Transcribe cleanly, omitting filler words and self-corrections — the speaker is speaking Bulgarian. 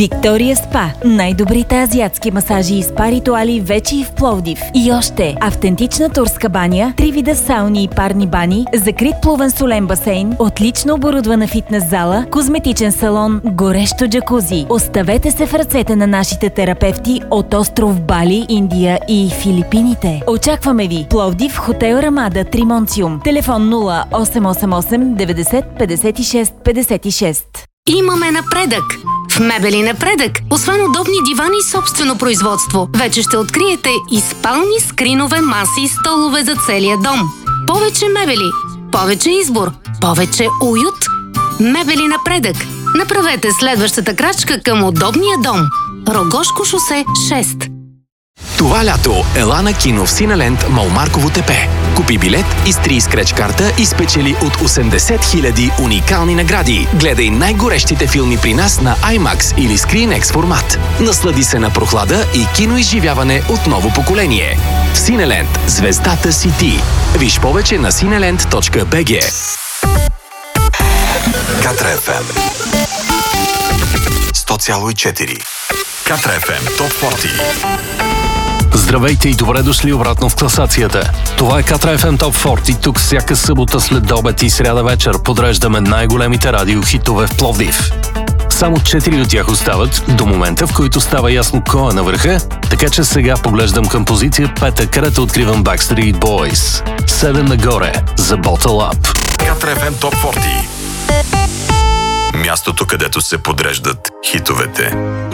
Виктория Спа. Най-добрите азиатски масажи и спа ритуали вече и в Пловдив. И още автентична турска баня, 3 вида сауни и парни бани, закрит плувен солен басейн, отлично оборудвана фитнес зала, козметичен салон, горещо джакузи. Оставете се в ръцете на нашите терапевти от остров Бали, Индия и Филипините. Очакваме ви. Пловдив, хотел Рамада, Тримонциум. Телефон 0888 90 56 56. Имаме напредък! В Мебели Напредък, освен удобни дивани и собствено производство, вече ще откриете и спални, скринове, маси и столове за целия дом. Повече мебели, повече избор, повече уют. Мебели Напредък. Направете следващата крачка към удобния дом. Рогошко шосе 6. Това лято ела на кино в Синеленд, Мол Марково ТП. Купи билет, изтри скреч карта и спечели от 80 000 уникални награди. Гледай най-горещите филми при нас на IMAX или ScreenX формат. Наслади се на прохлада и киноизживяване от ново поколение. В Синеленд звездата си ти. Виж повече на cineland.bg. Катра FM 100,4. Катра FM Топ 40. Здравейте и добре дошли обратно в класацията. Това е Катра FM Top 40. Тук всяка събота след обед и сряда вечер подреждаме най-големите радиохитове в Пловдив. Само 4 от тях остават до момента, в който става ясно кой е на върха, така че сега поглеждам към позиция 5, където откривам Backstreet Boys. 7 нагоре за Bottle Up. Катра FM Top 40. Мястото, където се подреждат хитовете.